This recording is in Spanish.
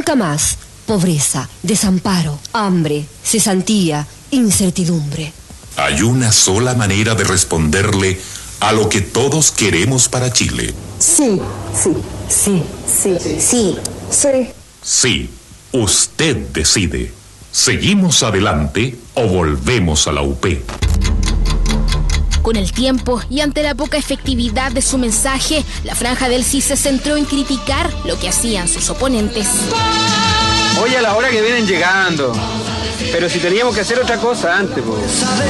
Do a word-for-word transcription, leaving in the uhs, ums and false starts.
Nunca más pobreza, desamparo, hambre, cesantía, incertidumbre. Hay una sola manera de responderle a lo que todos queremos para Chile. Sí, sí, sí, sí, sí, sí. Sí, usted decide. ¿Seguimos adelante o volvemos a la U P? Con el tiempo y ante la poca efectividad de su mensaje, la franja del sí se centró en criticar lo que hacían sus oponentes. Oye, a la hora que vienen llegando. Pero si teníamos que hacer otra cosa antes, pues.